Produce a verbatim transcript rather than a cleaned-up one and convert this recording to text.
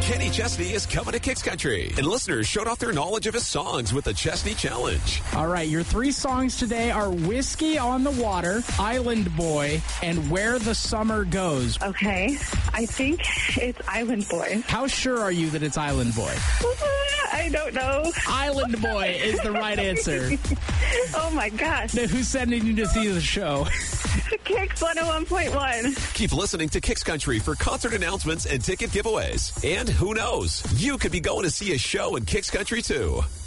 Kenny Chesney is coming to Kicks Country, and listeners showed off their knowledge of his songs with the Chesney Challenge. All right, your three songs today are Whiskey on the Water, Island Boy, and Where the Summer Goes. Okay, I think it's Island Boy. How sure are you that it's Island Boy? I don't know. Island Boy is the right answer. Oh my gosh. Now, who's sending you to see the show? Kicks one oh one point one. Keep listening to Kicks Country for concert announcements and ticket giveaways. And who knows, you could be going to see a show in Kicks Country too.